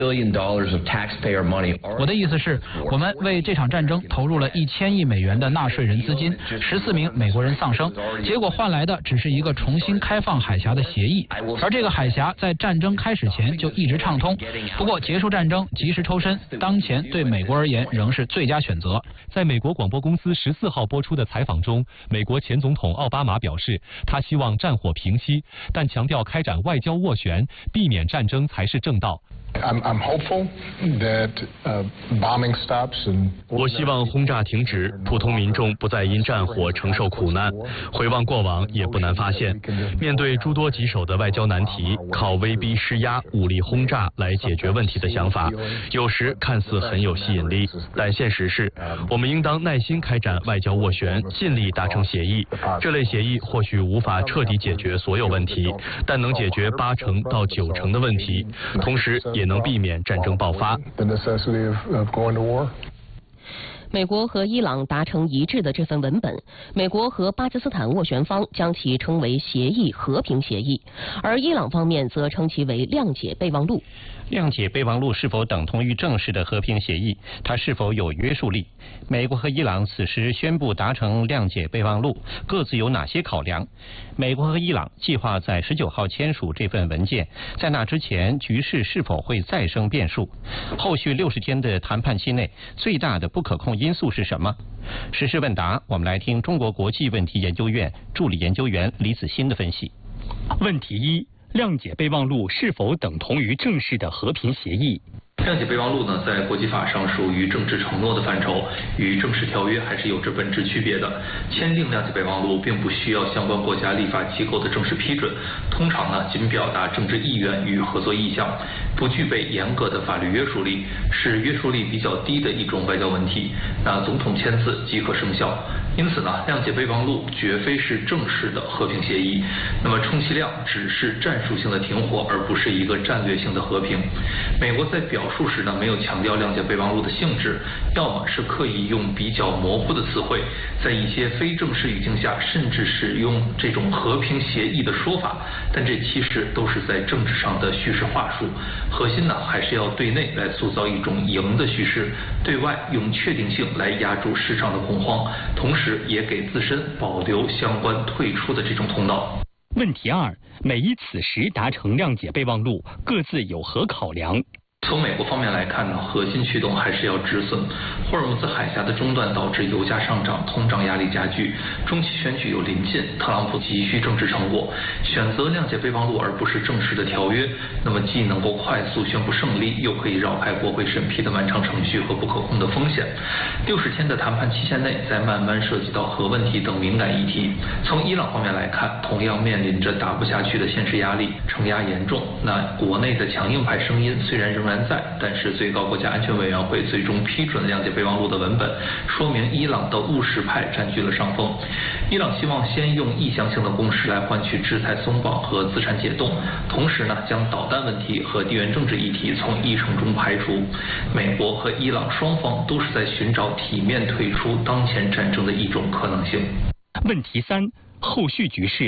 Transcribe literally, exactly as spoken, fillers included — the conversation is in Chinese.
我的意思是，我们为这场战争投入了一千亿美元的纳税人资金，十四名美国人丧生，结果换来的只是一个重新开放海峡的协议，而这个海峡在战争开始前就一直畅通。不过结束战争，及时抽身，当前对美国而言仍是最佳选择。 在美国广播公司十四号播出的采访中，美国前总统奥巴马表示，他希望战火平息，但强调开展外交斡旋，避免战争才是正道。 I'm, I'm hopeful that, uh, bombing stops and... 我希望轰炸停止，普通民众不再因战火承受苦难。回望过往，也不难发现，面对诸多棘手的外交难题，靠威逼施压、武力轰炸来解决问题的想法，有时看似很有吸引力，但现实是，我们应当耐心开展外交斡旋，尽力达成协议。这类协议或许无法彻底解决所有问题，但能解决八成到九成的问题，同时也能避免战争爆发。 美国和伊朗达成一致的这份文本，美国和巴基斯坦斡旋方将其称为协议和平协议，而伊朗方面则称其为谅解备忘录。 谅解备忘录是否等同于正式的和平协议？它是否有约束力？美国和伊朗此时宣布达成谅解备忘录，各自有哪些考量？美国和伊朗计划在十九号签署这份文件，在那之前，局势是否会再生变数？后续六十天的谈判期内，最大的不可控因素是什么？时事问答，我们来听中国国际问题研究院助理研究员李子欣的分析。 问题一：谅解备忘录是否等同于正式的和平协议？ 谅解备忘录呢，在国际法上属于政治承诺的范畴，与正式条约还是有着本质区别的。签订谅解备忘录并不需要相关国家立法机构的正式批准，通常呢仅表达政治意愿与合作意向，不具备严格的法律约束力，是约束力比较低的一种外交问题。那总统签字即可生效。因此呢，谅解备忘录绝非是正式的和平协议，那么充其量只是战术性的停火，而不是一个战略性的和平。美国在表述时呢，没有强调谅解备忘录的性质，要么是刻意用比较模糊的词汇，在一些非正式语境下，甚至使用这种和平协议的说法，但这其实都是在政治上的叙事话术。核心呢，还是要对内来塑造一种赢的叙事，对外用确定性来压住市场的恐慌，同时也给自身保留相关退出的这种通道。 问题二：美伊此时达成谅解备忘录，各自有何考量？ 从美国方面来看呢，核心驱动还是要止损。霍尔木兹海峡的中断导致油价上涨，通胀压力加剧。中期选举又临近，特朗普急需政治成果，选择谅解备忘录而不是正式的条约，那么既能够快速宣布胜利，又可以绕开国会审批的漫长程序和不可控的风险。六十天的谈判期限内，再慢慢涉及到核问题等敏感议题。从伊朗方面来看，同样面临着打不下去的现实压力，承压严重。那国内的强硬派声音虽然仍然在，但是最高国家安全委员会最终批准谅解备忘录的文本，说明伊朗的务实派占据了上风。伊朗希望先用意向性的攻势来换取制裁松绑和资产解冻，同时呢，将导弹问题和地缘政治议题从议程中排除。美国和伊朗双方都是在寻找体面退出当前战争的一种可能性。 问题三：后续局势